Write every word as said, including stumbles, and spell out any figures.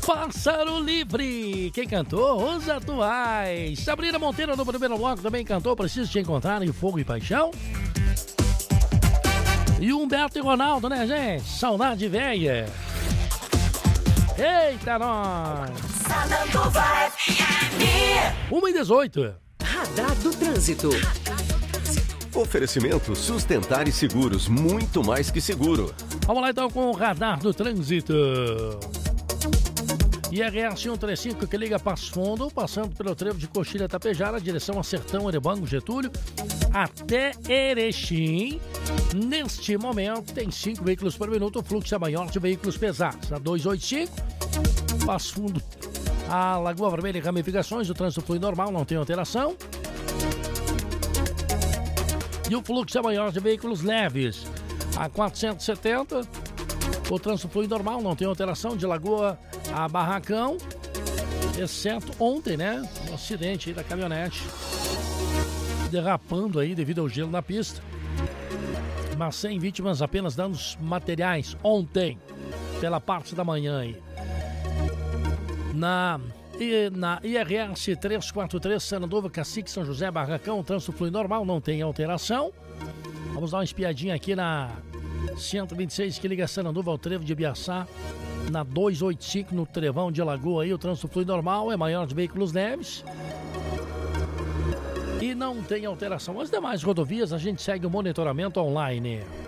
Pássaro Livre. Quem cantou? Os atuais. Sabrina Monteiro no primeiro bloco também cantou Preciso Te Encontrar em Fogo e Paixão. E Humberto e Ronaldo, né, gente? Saudade Velha. Eita, nós! uma e dezoito. Radar do Trânsito. Oferecimento Sustentar e Seguros, muito mais que seguro. Vamos lá então com o Radar do Trânsito. I R S cento e trinta e cinco que liga Passo Fundo, passando pelo trevo de Coxilha Tapejara, direção a Sertão, Erebango, Getúlio, até Erechim. Neste momento tem cinco veículos por minuto, o fluxo é maior de veículos pesados. A duzentos e oitenta e cinco, Passo Fundo, a Lagoa Vermelha e ramificações, o trânsito flui normal, não tem alteração. E o fluxo é maior de veículos leves. A quatrocentos e setenta, o trânsito flui normal, não tem alteração, de Lagoa a Barracão, exceto ontem, né? Um acidente aí da caminhonete derrapando aí devido ao gelo na pista. Mas sem vítimas, apenas danos materiais ontem, pela parte da manhã aí. Na, na I R S trezentos e quarenta e três, Sananduva, Cacique, São José, Barracão, o trânsito flui normal, não tem alteração. Vamos dar uma espiadinha aqui na cento e vinte e seis, que liga Sananduva ao trevo de Ibiaçá. Na duzentos e oitenta e cinco, no Trevão de Alagoa, aí o trânsito flui normal, é maior de veículos leves. E não tem alteração. As demais rodovias, a gente segue o monitoramento online.